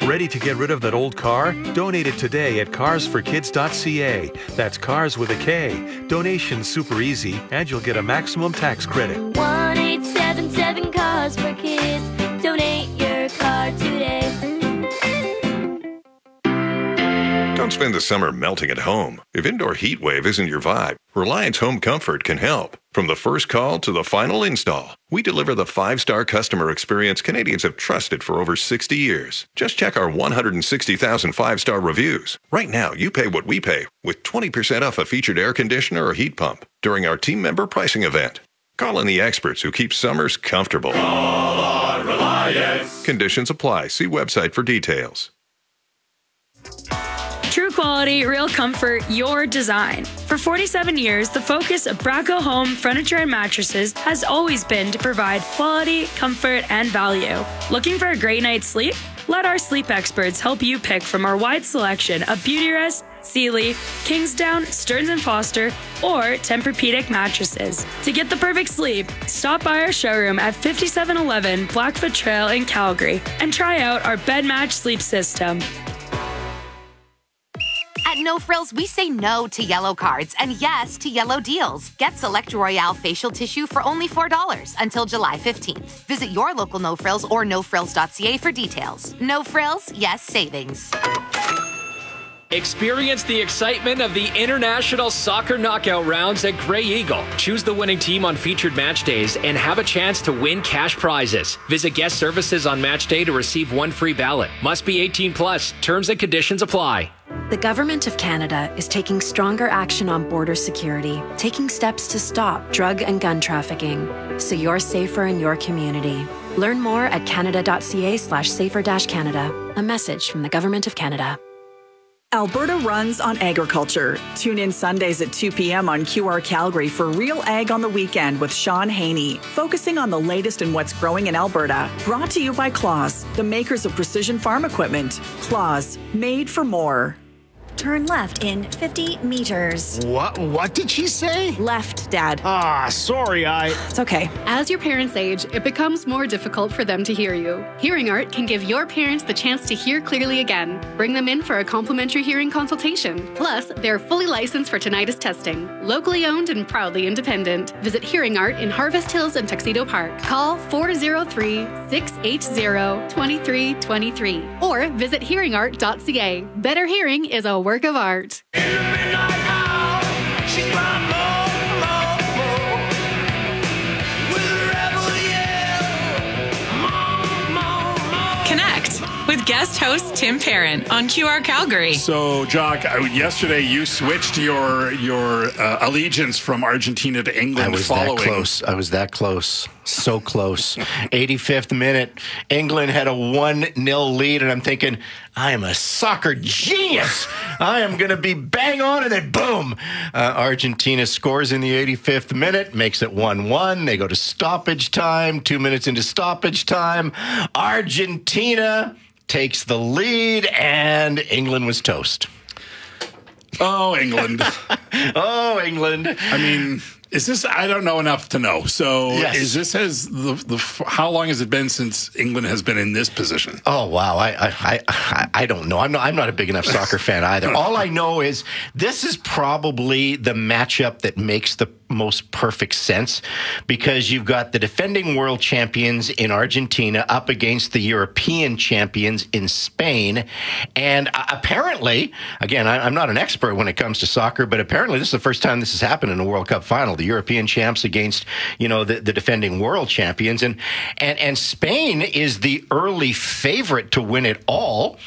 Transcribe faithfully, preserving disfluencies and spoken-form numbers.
Ready to get rid of that old car? Donate it today at cars for kids dot c a. That's cars with a K. Donation's super easy, and you'll get a maximum tax credit. one eight seven seven Cars for Kids. Donate your car today. Don't spend the summer melting at home. If indoor heat wave isn't your vibe, Reliance Home Comfort can help. From the first call to the final install, we deliver the five-star customer experience Canadians have trusted for over sixty years. Just check our one hundred sixty thousand five-star reviews. Right now, you pay what we pay with twenty percent off a featured air conditioner or heat pump during our team member pricing event. Call in the experts who keep summers comfortable. Call on Reliance. Conditions apply. See website for details. True quality, real comfort, your design. For forty-seven years, the focus of Braco Home Furniture and Mattresses has always been to provide quality, comfort, and value. Looking for a great night's sleep? Let our sleep experts help you pick from our wide selection of Beautyrest, Sealy, Kingsdown, Stearns and Foster, or Tempur-Pedic mattresses. To get the perfect sleep, stop by our showroom at fifty-seven eleven Blackfoot Trail in Calgary and try out our bed match sleep system. At No Frills, we say no to yellow cards and yes to yellow deals. Get Select Royale facial tissue for only four dollars until July fifteenth. Visit your local No Frills or no frills dot c a for details. No Frills, yes savings. Experience the excitement of the International Soccer Knockout Rounds at Grey Eagle. Choose the winning team on featured match days and have a chance to win cash prizes. Visit guest services on match day to receive one free ballot. Must be eighteen plus. Terms and conditions apply. The Government of Canada is taking stronger action on border security, taking steps to stop drug and gun trafficking, so you're safer in your community. Learn more at canada.ca slash safer dash Canada. A message from the Government of Canada. Alberta runs on agriculture. Tune in Sundays at two p.m. on Q R Calgary for Real Ag on the Weekend with Sean Haney, focusing on the latest in what's growing in Alberta. Brought to you by Claas, the makers of precision farm equipment. Claas, made for more. Turn left in fifty meters. What? What did she say? Left, Dad. Ah, sorry, I... It's okay. As your parents age, it becomes more difficult for them to hear you. Hearing Art can give your parents the chance to hear clearly again. Bring them in for a complimentary hearing consultation. Plus, they're fully licensed for tinnitus testing. Locally owned and proudly independent. Visit Hearing Art in Harvest Hills and Tuxedo Park. Call four oh three, six eight zero, two three two three or visit hearing art dot c a. Better hearing is a work of art. Connect with guest host Tim Parent on Q R Calgary. So, Jock, yesterday you switched your your uh, allegiance from Argentina to England. I was following. that close. I was that close. So close. eighty-fifth minute. England had a one nil lead, and I'm thinking, I am a soccer genius. I am going to be bang on, and then boom. Uh, Argentina scores in the eighty-fifth minute, makes it one one. They go to stoppage time. Two minutes into stoppage time, Argentina takes the lead, and England was toast. Oh, England. Oh, England. I mean... Is this? I don't know enough to know. So, yes. Is this has the the how long has it been since England has been in this position? Oh wow, I I I, I don't know. I'm not I'm not a big enough soccer fan either. All I know is this is probably the matchup that makes the most perfect sense, because you've got the defending world champions in Argentina up against the European champions in Spain, and uh, apparently, again, I, I'm not an expert when it comes to soccer, but apparently this is the first time this has happened in a World Cup final. The European champs against, you know, the, the defending world champions. And, and, and Spain is the early favorite to win it all.